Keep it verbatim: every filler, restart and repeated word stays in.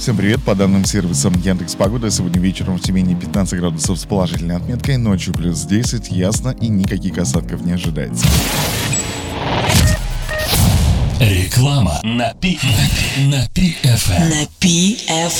Всем привет, по данным сервисам Яндекс.Погода, сегодня вечером в Тюмени пятнадцать градусов с положительной отметкой, ночью плюс десять, ясно и никаких осадков не ожидается. Реклама на Пи на Пи эф эм. На Пи эф